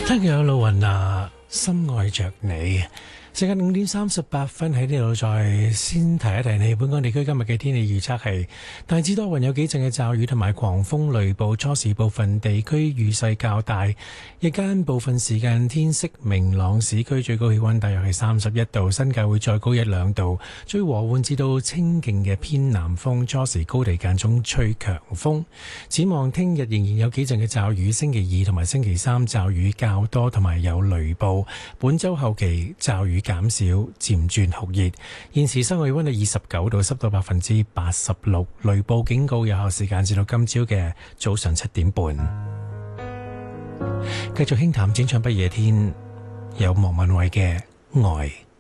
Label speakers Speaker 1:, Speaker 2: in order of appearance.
Speaker 1: 聽日有路雲啊，深愛着你。時間5:38喺呢度，再先提一提你。本港地區今日嘅天氣預測係大致多雲，有幾陣嘅驟雨同埋狂風雷暴，初時部分地區雨勢較大，日間部分時間天色明朗，市區最高氣溫大約係31度，新界會再高1-2度，吹和緩至到清勁嘅偏南風，初時高地間中吹強風。展望聽日仍然有幾陣嘅驟雨，星期二同埋星期三驟雨較多同埋有雷暴，本週後期驟雨減少，漸轉酷熱。現時室外溫度29度，濕度86%，雷暴警告有效時間至到今朝嘅早上7點半。繼續輕談展唱不夜天，有莫文蔚嘅愛。